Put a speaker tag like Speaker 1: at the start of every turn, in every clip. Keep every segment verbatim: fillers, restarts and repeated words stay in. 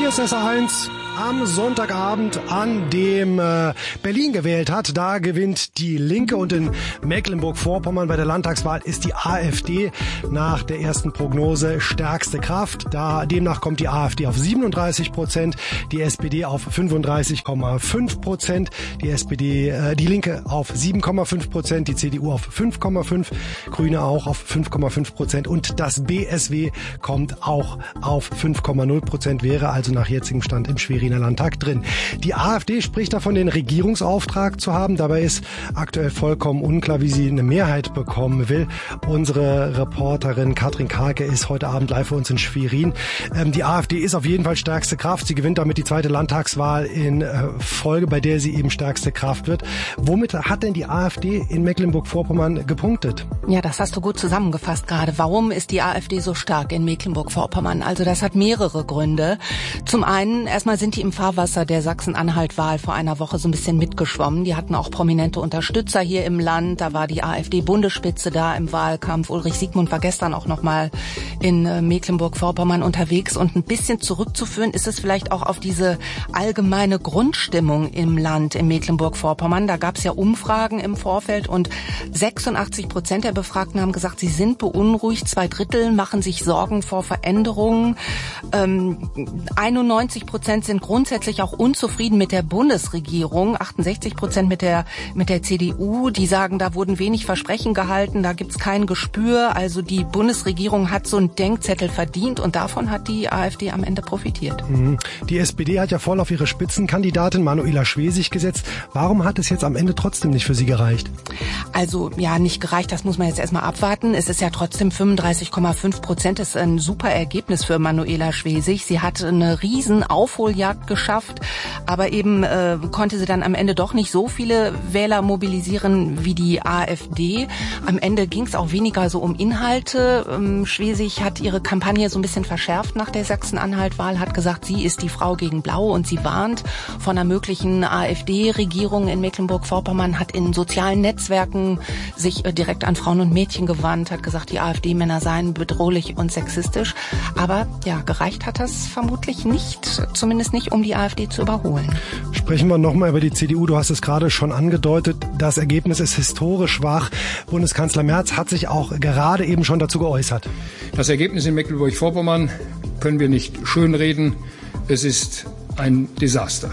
Speaker 1: Hier ist S R eins am Sonntagabend, an dem äh, Berlin gewählt hat. Da gewinnt die Linke und in Mecklenburg-Vorpommern bei der Landtagswahl ist die AfD nach der ersten Prognose stärkste Kraft. Da, demnach kommt die AfD auf siebenunddreißig Prozent, die S P D auf fünfunddreißig Komma fünf Prozent, die S P D, äh, die Linke auf sieben Komma fünf Prozent, die C D U auf fünf Komma fünf, Grüne auch auf fünf Komma fünf Prozent und das B S W kommt auch auf fünf Komma null Prozent, wäre also nach jetzigem Stand im Schweriner Landtag drin. Die AfD spricht davon, den Regierungsauftrag zu haben. Dabei ist aktuell vollkommen unklar, wie sie eine Mehrheit bekommen will. Unsere Reporterin Katrin Karke ist heute Abend live für uns in Schwerin. Ähm, die AfD ist auf jeden Fall stärkste Kraft. Sie gewinnt damit die zweite Landtagswahl in äh, Folge, bei der sie eben stärkste Kraft wird. Womit hat denn die AfD in Mecklenburg-Vorpommern gepunktet?
Speaker 2: Ja, das hast du gut zusammengefasst gerade. Warum ist die AfD so stark in Mecklenburg-Vorpommern? Also das hat mehrere Gründe. Zum einen, erstmal sind die im Fahrwasser der Sachsen-Anhalt-Wahl vor einer Woche so ein bisschen mitgeschwommen. Die hatten auch prominente Unterstützer hier im Land. Da war die AfD-Bundesspitze da im Wahlkampf. Ulrich Siegmund war gestern auch noch mal in äh, Mecklenburg-Vorpommern unterwegs. Und ein bisschen zurückzuführen ist es vielleicht auch auf diese allgemeine Grundstimmung im Land, in Mecklenburg-Vorpommern. Da gab es ja Umfragen im Vorfeld und sechsundachtzig Prozent der Befragten haben gesagt, sie sind beunruhigt. Zwei Drittel machen sich Sorgen vor Veränderungen. Ähm, einundneunzig Prozent sind grundsätzlich auch unzufrieden mit der Bundesregierung. achtundsechzig Prozent mit der mit der C D U. Die sagen, da wurden wenig Versprechen gehalten, da gibt's kein Gespür. Also die Bundesregierung hat so einen Denkzettel verdient und davon hat die AfD am Ende profitiert.
Speaker 1: Die S P D hat ja voll auf ihre Spitzenkandidatin Manuela Schwesig gesetzt. Warum hat es jetzt am Ende trotzdem nicht für sie gereicht?
Speaker 2: Also ja, nicht gereicht, das muss man jetzt erstmal abwarten. Es ist ja trotzdem fünfunddreißig Komma fünf Prozent. Das ist ein super Ergebnis für Manuela Schwesig. Sie hat eine riesen Aufholjagd geschafft, aber eben äh, konnte sie dann am Ende doch nicht so viele Wähler mobilisieren wie die AfD. Am Ende ging es auch weniger so um Inhalte. Ähm, Schwesig hat ihre Kampagne so ein bisschen verschärft nach der Sachsen-Anhalt-Wahl, hat gesagt, sie ist die Frau gegen Blau und sie warnt von einer möglichen AfD-Regierung in Mecklenburg-Vorpommern, hat in sozialen Netzwerken sich äh, direkt an Frauen und Mädchen gewandt, hat gesagt, die AfD-Männer seien bedrohlich und sexistisch. Aber ja, gereicht hat das vermutlich nicht, zumindest nicht, um die AfD zu überholen.
Speaker 1: Sprechen wir nochmal über die C D U. Du hast es gerade schon angedeutet. Das Ergebnis ist historisch schwach. Bundeskanzler Merz hat sich auch gerade eben schon dazu geäußert.
Speaker 3: Das Ergebnis in Mecklenburg-Vorpommern können wir nicht schönreden. Es ist ein Desaster.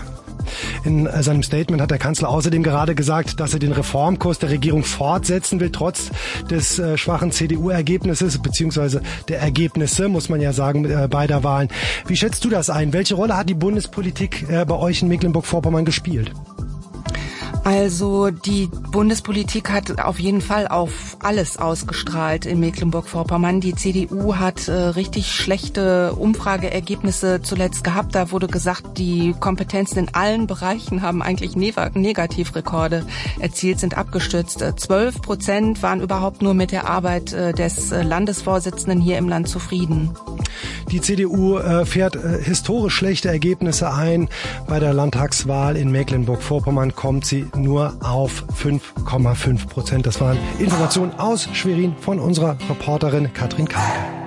Speaker 1: In seinem Statement hat der Kanzler außerdem gerade gesagt, dass er den Reformkurs der Regierung fortsetzen will, trotz des äh, schwachen C D U-Ergebnisses, beziehungsweise der Ergebnisse, muss man ja sagen, äh, beider Wahlen. Wie schätzt du das ein? Welche Rolle hat die Bundespolitik äh, bei euch in Mecklenburg-Vorpommern gespielt?
Speaker 2: Also die Bundespolitik hat auf jeden Fall auf alles ausgestrahlt in Mecklenburg-Vorpommern. Die C D U hat äh, richtig schlechte Umfrageergebnisse zuletzt gehabt. Da wurde gesagt, die Kompetenzen in allen Bereichen haben eigentlich ne- Negativrekorde erzielt, sind abgestürzt. Zwölf Prozent waren überhaupt nur mit der Arbeit äh, des äh, Landesvorsitzenden hier im Land zufrieden.
Speaker 1: Die C D U äh, fährt äh, historisch schlechte Ergebnisse ein. Bei der Landtagswahl in Mecklenburg-Vorpommern kommt sie nur auf fünf Komma fünf Prozent. Das waren Informationen aus Schwerin von unserer Reporterin Katrin Karke.